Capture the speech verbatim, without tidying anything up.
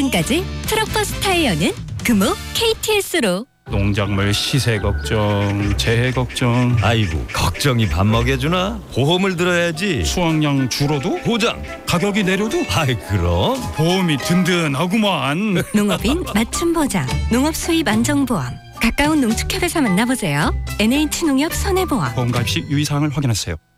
지금까지 트럭버스 타이어는 금호 케이티에스로. 농작물 시세 걱정, 재해 걱정, 아이고 걱정이 밥 먹여주나? 보험을 들어야지. 수확량 줄어도 보장. 가격이 내려도 아이 그럼. 보험이 든든하구만. 농업인 맞춤 보장, 농업 수입 안정보험. 가까운 농축협에서 만나보세요. 엔에이치 농협 손해보험. 보험 가입 시 유의사항을 확인하세요.